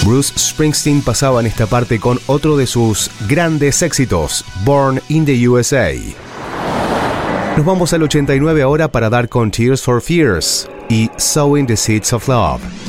Bruce Springsteen pasaba en esta parte con otro de sus grandes éxitos, Born in the USA. Nos vamos al 89 ahora para dar con Tears for Fears y Sowing the Seeds of Love.